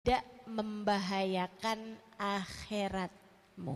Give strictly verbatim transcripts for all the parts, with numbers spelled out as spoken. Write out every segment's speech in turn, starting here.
tidak membahayakan akhiratmu.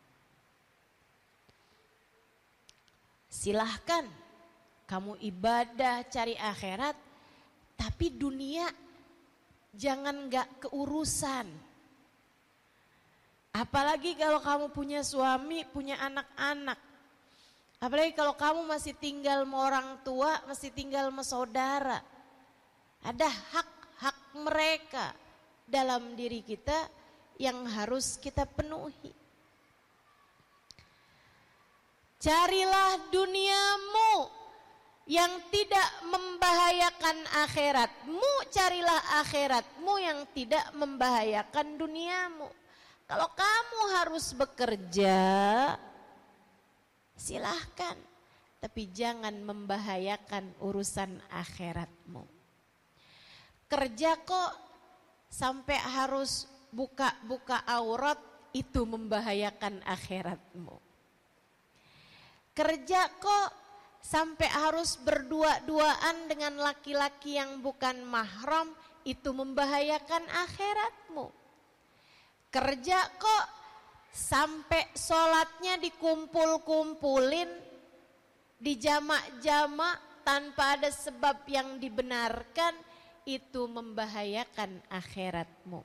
Silahkan kamu ibadah cari akhirat, tapi dunia jangan gak keurusan. Apalagi kalau kamu punya suami, punya anak-anak. Apalagi kalau kamu masih tinggal sama orang tua, masih tinggal sama saudara. Ada hak-hak mereka dalam diri kita yang harus kita penuhi. Carilah duniamu yang tidak membahayakan akhiratmu, carilah akhiratmu yang tidak membahayakan duniamu. Kalau kamu harus bekerja, silahkan, tapi jangan membahayakan urusan akhiratmu. Kerja kok sampai harus buka-buka aurat, itu membahayakan akhiratmu. Kerja kok sampai harus berdua-duaan dengan laki-laki yang bukan mahram, itu membahayakan akhiratmu. Kerja kok sampai sholatnya dikumpul-kumpulin, dijamak-jamak tanpa ada sebab yang dibenarkan, itu membahayakan akhiratmu.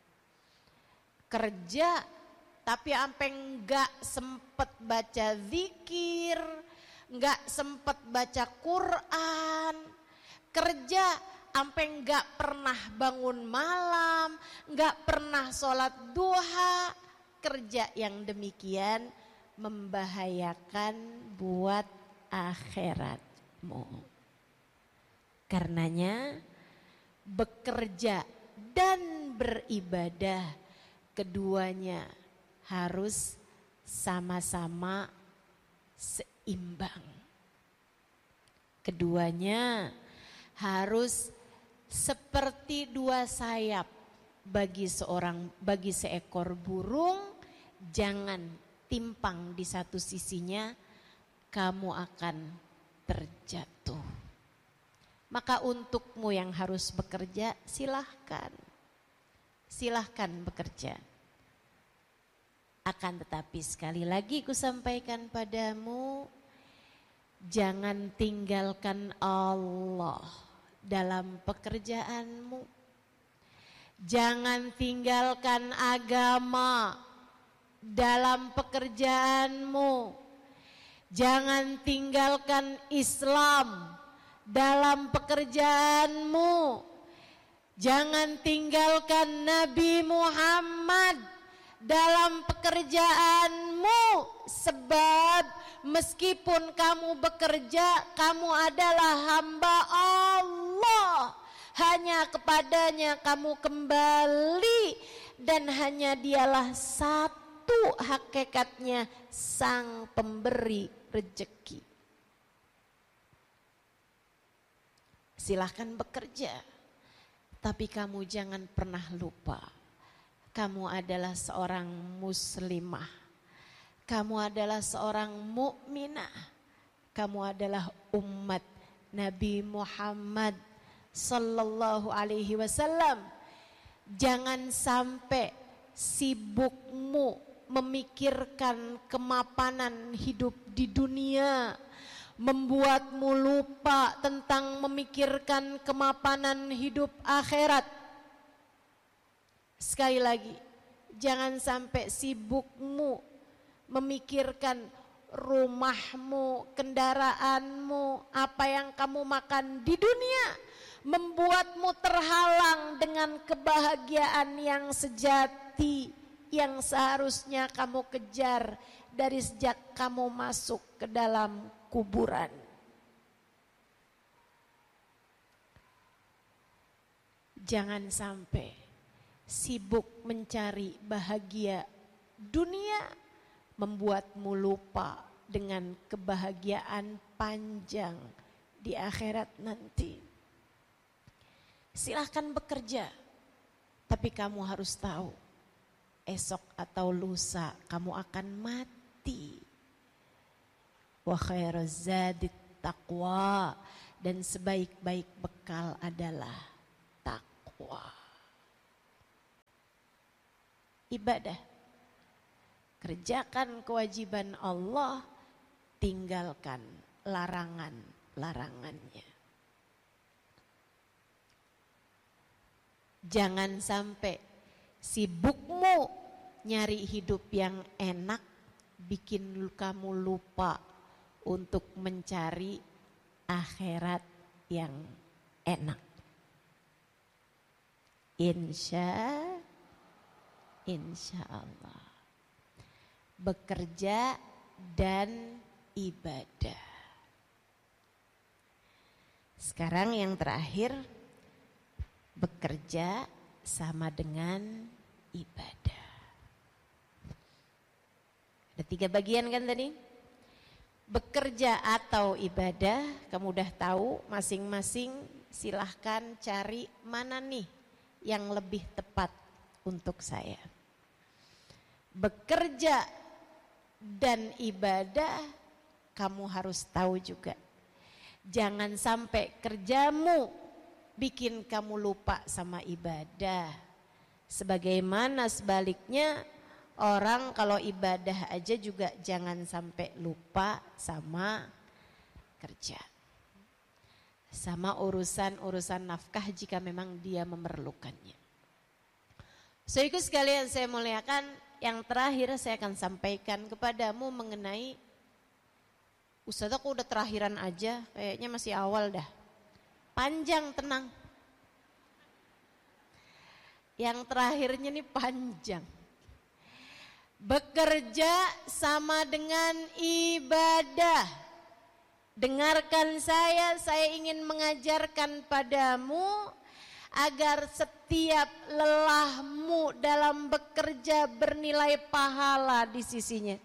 Kerja tapi sampai enggak sempet baca zikir, enggak sempet baca Quran. Kerja sampai enggak pernah bangun malam, enggak pernah sholat duha. Kerja yang demikian membahayakan buat akhiratmu. Karenanya bekerja dan beribadah, keduanya harus sama-sama seimbang. Keduanya harus seperti dua sayap bagi seorang bagi seekor burung, jangan timpang di satu sisinya, kamu akan terjatuh. Maka untukmu yang harus bekerja, silahkan. Silahkan bekerja. Akan tetapi sekali lagi ku sampaikan padamu, jangan tinggalkan Allah dalam pekerjaanmu. Jangan tinggalkan agama dalam pekerjaanmu. Jangan tinggalkan Islam dalam pekerjaanmu. Jangan tinggalkan Nabi Muhammad dalam pekerjaanmu, sebab meskipun kamu bekerja, kamu adalah hamba Allah. Hanya kepadanya kamu kembali, dan hanya dialah satu hakikatnya, sang pemberi rezeki. Silahkan bekerja, tapi kamu jangan pernah lupa, kamu adalah seorang muslimah, kamu adalah seorang mukminah, kamu adalah umat Nabi Muhammad sallallahu alaihi wasallam. Jangan sampai sibukmu memikirkan kemapanan hidup di dunia membuatmu lupa tentang memikirkan kemapanan hidup akhirat. Sekali lagi, jangan sampai sibukmu memikirkan rumahmu, kendaraanmu, apa yang kamu makan di dunia, membuatmu terhalang dengan kebahagiaan yang sejati yang seharusnya kamu kejar dari sejak kamu masuk ke dalam kuburan. Jangan sampai sibuk mencari bahagia dunia membuatmu lupa dengan kebahagiaan panjang di akhirat nanti. Silahkan bekerja, tapi kamu harus tahu, esok atau lusa kamu akan mati. Wa khairuz zadit taqwa, dan sebaik-baik bekal adalah takwa. ibadah. Kerjakan kewajiban Allah, tinggalkan larangan-larangannya. Jangan sampai sibukmu nyari hidup yang enak bikin kamu lupa untuk mencari akhirat yang enak. Insya Insya Allah. Bekerja dan ibadah. Sekarang yang terakhir, bekerja sama dengan ibadah. Ada tiga bagian kan tadi? Bekerja atau ibadah, kamu udah tahu masing-masing, silahkan cari mana nih yang lebih tepat untuk saya. Bekerja dan ibadah, kamu harus tahu juga. Jangan sampai kerjamu bikin kamu lupa sama ibadah. Sebagaimana sebaliknya, orang kalau ibadah aja juga jangan sampai lupa sama kerja. Sama urusan-urusan nafkah jika memang dia memerlukannya. Saudaraku sekalian saya muliakan, yang terakhir saya akan sampaikan kepadamu mengenai, Ustaz aku udah terakhiran aja, kayaknya masih awal dah. Panjang, tenang. Yang terakhirnya nih panjang. Bekerja sama dengan ibadah. Dengarkan saya, saya ingin mengajarkan padamu agar setiap lelahmu dalam bekerja bernilai pahala di sisinya.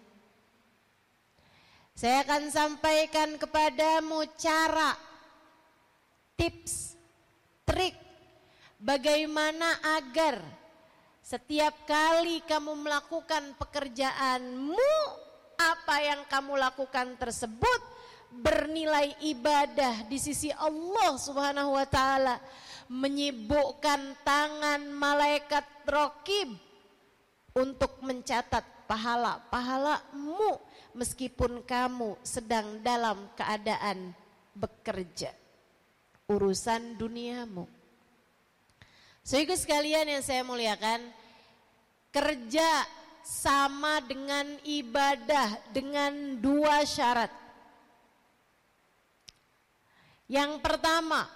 Saya akan sampaikan kepadamu cara, tips, trik bagaimana agar setiap kali kamu melakukan pekerjaanmu, apa yang kamu lakukan tersebut bernilai ibadah di sisi Allah Subhanahu wa taala, menyibukkan tangan malaikat raqib untuk mencatat pahala-pahalamu meskipun kamu sedang dalam keadaan bekerja urusan duniamu. Saudara sekalian yang saya muliakan, kerja sama dengan ibadah dengan dua syarat. Yang pertama,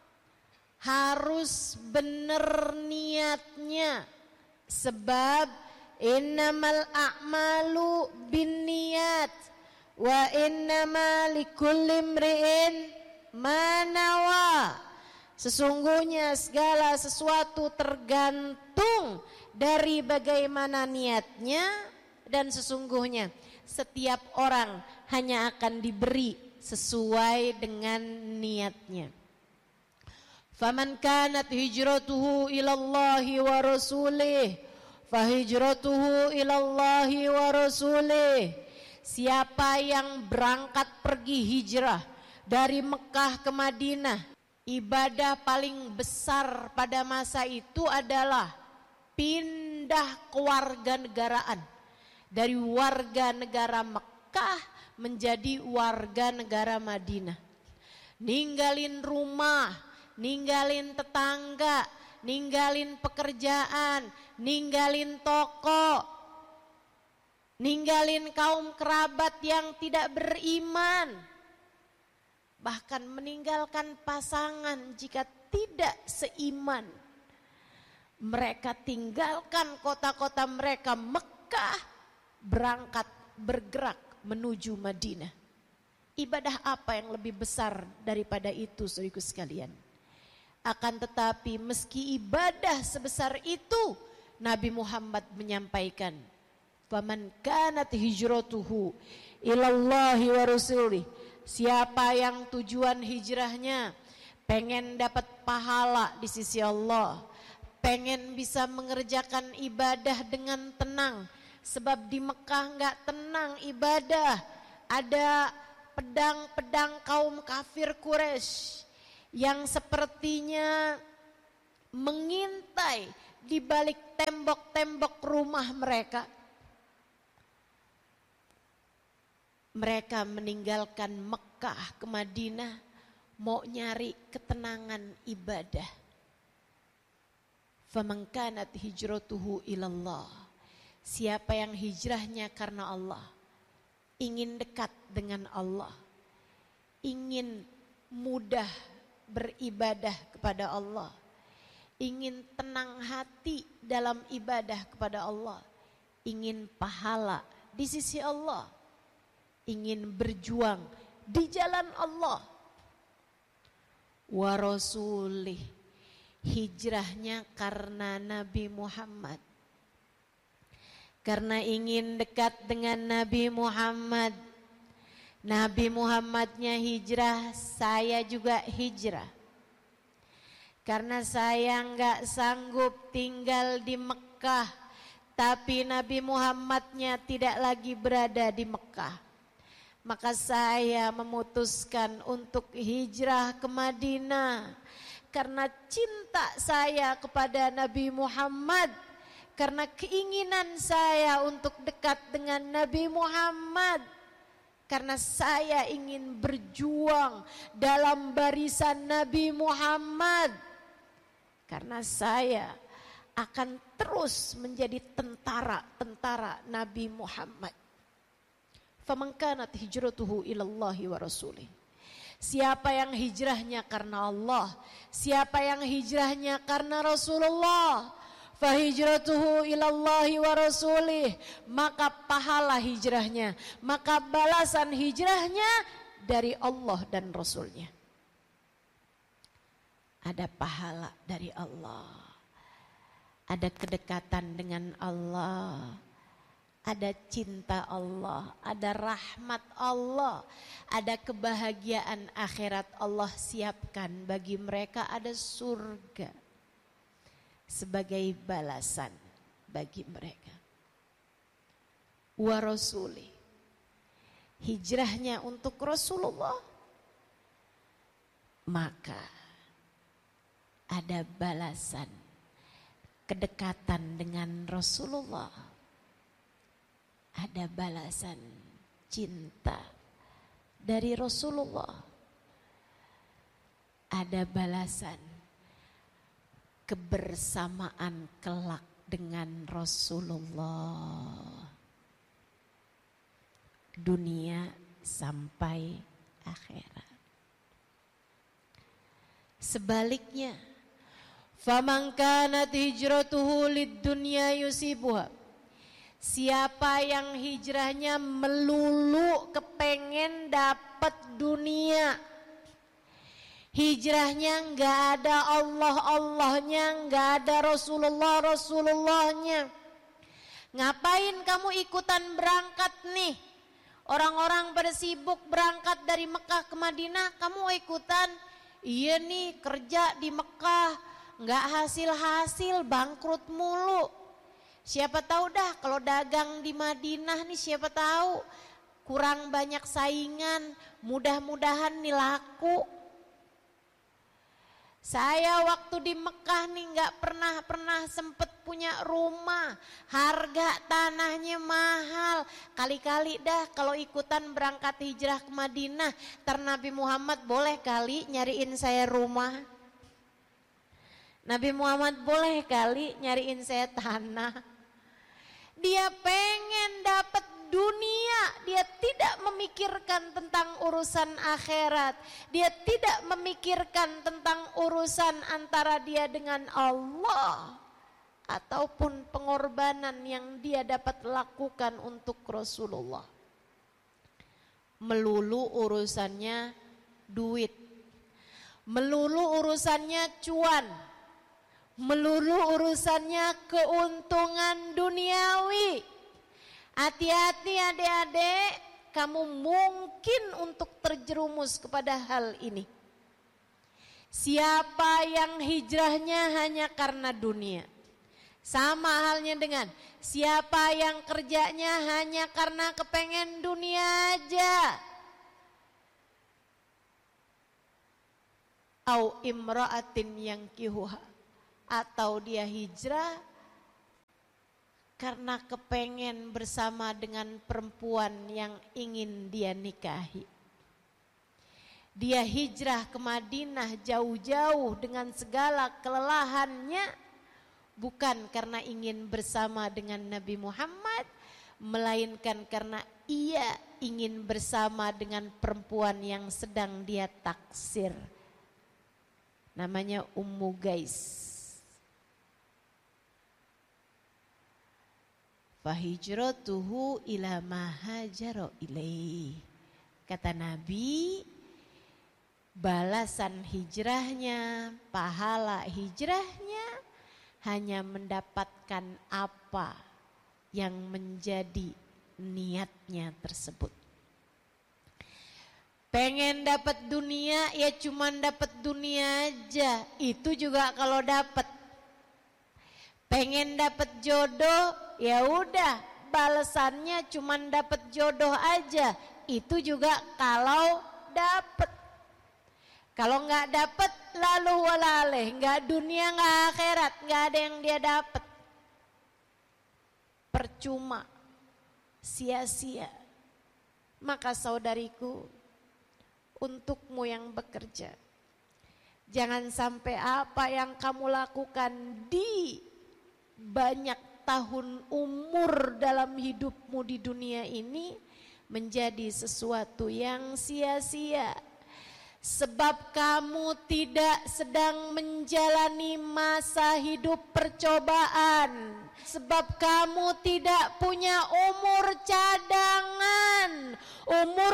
harus benar niatnya, sebab innamal a'malu binniyat wa innama likulli imri'in ma nawa. Sesungguhnya segala sesuatu tergantung dari bagaimana niatnya, dan sesungguhnya setiap orang hanya akan diberi sesuai dengan niatnya. Faman kanat hijratuhu ilallahi wa rasulih fahijratuhu ilallahi wa rasulih. Siapa yang berangkat pergi hijrah dari Mekah ke Madinah, ibadah paling besar pada masa itu adalah pindah kewarganegaraan dari warga negara Mekah menjadi warga negara Madinah. Ninggalin rumah, ninggalin tetangga, ninggalin pekerjaan, ninggalin toko, ninggalin kaum kerabat yang tidak beriman, bahkan meninggalkan pasangan jika tidak seiman. Mereka tinggalkan kota-kota mereka Mekah, berangkat bergerak menuju Madinah. Ibadah apa yang lebih besar daripada itu, saudaraku sekalian? Akan tetapi meski ibadah sebesar itu, Nabi Muhammad menyampaikan, faman kanat hijratuhu ilallahi wa rasulih. Siapa yang tujuan hijrahnya pengen dapat pahala di sisi Allah, pengen bisa mengerjakan ibadah dengan tenang, sebab di Mekah enggak tenang ibadah. Ada pedang-pedang kaum kafir Quraisy yang sepertinya mengintai di balik tembok-tembok rumah mereka. Mereka meninggalkan Mekah ke Madinah mau nyari ketenangan ibadah. Faman kanat hijratuhu ilallah. Siapa yang hijrahnya karena Allah, ingin dekat dengan Allah, ingin mudah beribadah kepada Allah, ingin tenang hati dalam ibadah kepada Allah, ingin pahala di sisi Allah, ingin berjuang di jalan Allah. Wa rasulih, hijrahnya karena Nabi Muhammad, karena ingin dekat dengan Nabi Muhammad. Nabi Muhammadnya hijrah, saya juga hijrah. Karena saya enggak sanggup tinggal di Mekah, tapi Nabi Muhammadnya tidak lagi berada di Mekah. Maka saya memutuskan untuk hijrah ke Madinah. Karena cinta saya kepada Nabi Muhammad, karena keinginan saya untuk dekat dengan Nabi Muhammad, karena saya ingin berjuang dalam barisan Nabi Muhammad, karena saya akan terus menjadi tentara-tentara Nabi Muhammad. Faman kanat hijratuhu ilallahi wa rasulih. Siapa yang hijrahnya karena Allah, siapa yang hijrahnya karena Rasulullah, fahijratuhu ilallahi wa rasulih, maka pahala hijrahnya, maka balasan hijrahnya dari Allah dan Rasulnya. Ada pahala dari Allah, ada kedekatan dengan Allah, ada cinta Allah, ada rahmat Allah, ada kebahagiaan akhirat Allah siapkan bagi mereka, ada surga sebagai balasan bagi mereka. Wa rasuli, hijrahnya untuk Rasulullah, maka ada balasan kedekatan dengan Rasulullah, ada balasan cinta dari Rasulullah, ada balasan kebersamaan kelak dengan Rasulullah, dunia sampai akhirat. Sebaliknya, faman kanat hijratuhu lid-dunya yusibuha, siapa yang hijrahnya melulu kepengen dapat dunia, hijrahnya enggak ada Allah-Allahnya, enggak ada Rasulullah-Rasulullahnya. Ngapain kamu ikutan berangkat nih? Orang-orang pada sibuk berangkat dari Mekah ke Madinah, kamu ikutan? Iya nih, kerja di Mekah enggak hasil-hasil, bangkrut mulu. Siapa tahu dah kalau dagang di Madinah nih, siapa tahu kurang banyak saingan, mudah-mudahan nih laku. Saya waktu di Mekah nih nggak pernah pernah sempet punya rumah, harga tanahnya mahal. Kali-kali dah kalau ikutan berangkat hijrah ke Madinah, ntar Nabi Muhammad boleh kali nyariin saya rumah. Nabi Muhammad boleh kali nyariin saya tanah. Dia pengen dapat dunia, dia tidak memikirkan tentang urusan akhirat. Dia tidak memikirkan tentang urusan antara dia dengan Allah ataupun pengorbanan yang dia dapat lakukan untuk Rasulullah. Melulu urusannya duit, melulu urusannya cuan, melulu urusannya keuntungan duniawi. Hati-hati adik-adik, kamu mungkin untuk terjerumus kepada hal ini. Siapa yang hijrahnya hanya karena dunia, sama halnya dengan siapa yang kerjanya hanya karena kepengen dunia aja. Au imra'atin yang kihuha, atau dia hijrah karena kepengen bersama dengan perempuan yang ingin dia nikahi. Dia hijrah ke Madinah jauh-jauh dengan segala kelelahannya, bukan karena ingin bersama dengan Nabi Muhammad, melainkan karena ia ingin bersama dengan perempuan yang sedang dia taksir. Namanya Ummu Gais. Fahijratuhu ila ma hajara ilaih. Kata Nabi, balasan hijrahnya, pahala hijrahnya hanya mendapatkan apa yang menjadi niatnya tersebut. Pengen dapat dunia ya cuman dapat dunia aja, itu juga kalau dapat. Pengen dapat jodoh ya udah, balasannya cuman dapat jodoh aja, itu juga kalau dapat. Kalau nggak dapat lalu walaleh, nggak dunia nggak akhirat, nggak ada yang dia dapat. Percuma, sia-sia. Maka saudariku, untukmu yang bekerja, jangan sampai apa yang kamu lakukan di banyak tahun umur dalam hidupmu di dunia ini menjadi sesuatu yang sia-sia. Sebab kamu tidak sedang menjalani masa hidup percobaan. Sebab kamu tidak punya umur cadangan. Umur